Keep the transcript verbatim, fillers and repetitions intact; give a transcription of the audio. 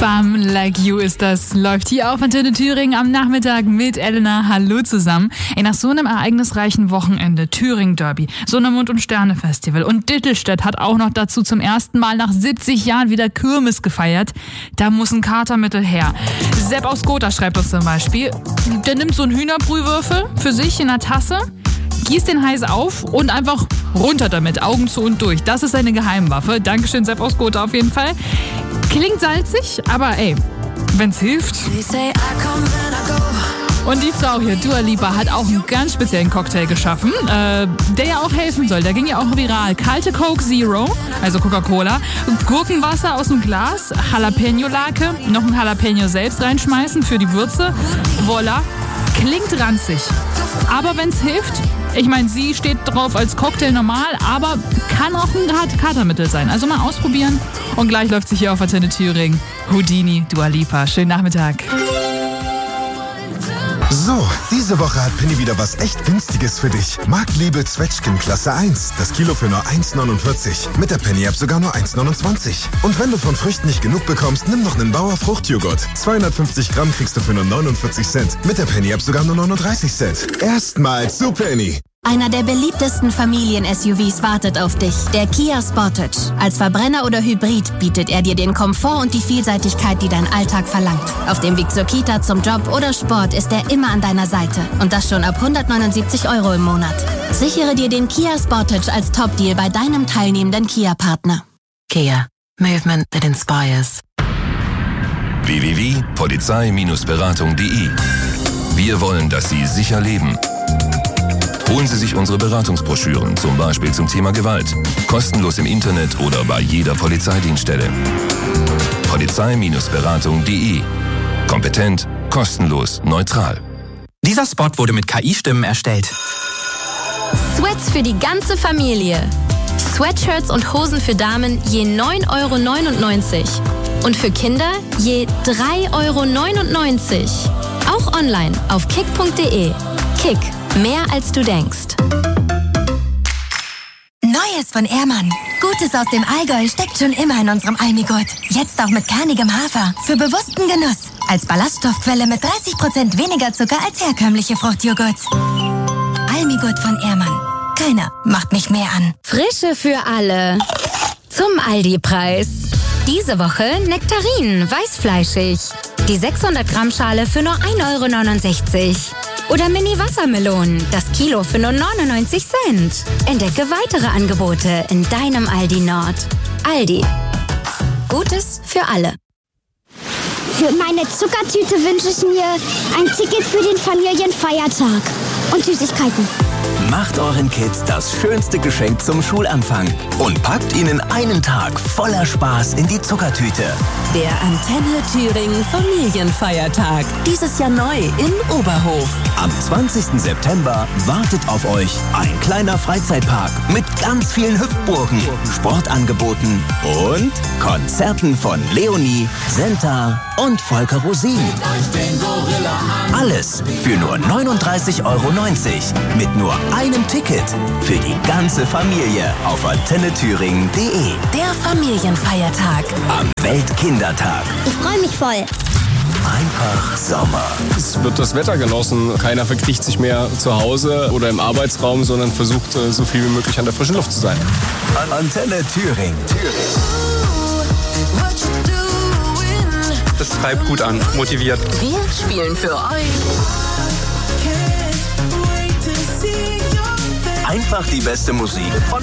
Bam Like You ist das. Läuft hier auf Antenne Thüringen am Nachmittag mit Elena. Hallo zusammen. Ey, nach so einem ereignisreichen Wochenende, Thüringen Derby, Sonne-Mond- und Sterne-Festival und Dittelstedt hat auch noch dazu zum ersten Mal nach siebzig Jahren wieder Kirmes gefeiert. Da muss ein Katermittel her. Sepp aus Gotha schreibt uns zum Beispiel, der nimmt so einen Hühnerbrühwürfel für sich in einer Tasse, gießt den heiß auf und einfach runter damit, Augen zu und durch. Das ist seine Geheimwaffe. Dankeschön, Sepp aus Gotha auf jeden Fall. Klingt salzig, aber ey, wenn's hilft. Und die Frau hier, Dua Lipa, hat auch einen ganz speziellen Cocktail geschaffen, äh, der ja auch helfen soll. Der ging ja auch viral. Kalte Coke Zero, also Coca-Cola, Gurkenwasser aus dem Glas, Jalapeno-Lake, noch ein Jalapeno selbst reinschmeißen für die Würze. Voila, klingt ranzig. Aber wenn's hilft, ich meine, sie steht drauf als Cocktail normal, aber kann auch ein Katermittel sein. Also mal ausprobieren. Und gleich läuft sie hier auf Antenne Thüringen. Houdini, Dua Lipa. Schönen Nachmittag. So, diese Woche hat Penny wieder was echt Günstiges für dich. Marktliebe Zwetschgen Klasse eins. Das Kilo für nur eins neunundvierzig. Mit der Penny-App sogar nur eins neunundzwanzig. Und wenn du von Früchten nicht genug bekommst, nimm noch einen Bauer Fruchtjoghurt. zweihundertfünfzig Gramm kriegst du für nur neunundvierzig Cent. Mit der Penny-App sogar nur neununddreißig Cent. Erstmals zu Penny. Einer der beliebtesten Familien-S U Vs wartet auf dich. Der Kia Sportage. Als Verbrenner oder Hybrid bietet er dir den Komfort und die Vielseitigkeit, die dein Alltag verlangt. Auf dem Weg zur Kita, zum Job oder Sport ist er immer an deiner Seite. Und das schon ab hundertneunundsiebzig Euro im Monat. Sichere dir den Kia Sportage als Top-Deal bei deinem teilnehmenden Kia-Partner. Kia. Movement that inspires. w w w punkt polizei Bindestrich beratung punkt de. Wir wollen, dass Sie sicher leben. Holen Sie sich unsere Beratungsbroschüren, zum Beispiel zum Thema Gewalt. Kostenlos im Internet oder bei jeder Polizeidienststelle. polizei Bindestrich beratung punkt de. Kompetent, kostenlos, neutral. Dieser Spot wurde mit K I-Stimmen erstellt. Sweats für die ganze Familie. Sweatshirts und Hosen für Damen je neun Euro neunundneunzig. Und für Kinder je drei Euro neunundneunzig. Auch online auf kick punkt de. Kick. Mehr als du denkst. Neues von Ehrmann. Gutes aus dem Allgäu steckt schon immer in unserem Almigurt. Jetzt auch mit kernigem Hafer. Für bewussten Genuss. Als Ballaststoffquelle mit dreißig Prozent weniger Zucker als herkömmliche Fruchtjoghurts. Almigurt von Ehrmann. Keiner macht mich mehr an. Frische für alle. Zum Aldi-Preis. Diese Woche Nektarinen, weißfleischig. Die sechshundert Gramm Schale für nur ein Euro neunundsechzig. Oder Mini-Wassermelonen, das Kilo für nur neunundneunzig Cent. Entdecke weitere Angebote in deinem Aldi Nord. Aldi. Gutes für alle. Für meine Zuckertüte wünsche ich mir ein Ticket für den Familienfeiertag und Süßigkeiten. Macht euren Kids das schönste Geschenk zum Schulanfang und packt ihnen einen Tag voller Spaß in die Zuckertüte. Der Antenne Thüringen Familienfeiertag. Dieses Jahr neu in Oberhof. Am zwanzigsten September wartet auf euch ein kleiner Freizeitpark mit ganz vielen Hüpfburgen, Sportangeboten und Konzerten von Leonie, Senta und Volker Rosin. Alles für nur neununddreißig Euro neunzig mit nur einem Ticket für die ganze Familie auf antenne thüringen punkt de. Der Familienfeiertag. Am Weltkindertag. Ich freue mich voll. Einfach Sommer. Es wird das Wetter genossen. Keiner verkriecht sich mehr zu Hause oder im Arbeitsraum, sondern versucht, so viel wie möglich an der frischen Luft zu sein. Antenne Thüringen. Das treibt gut an, motiviert. Wir spielen für euch Einfach die beste Musik von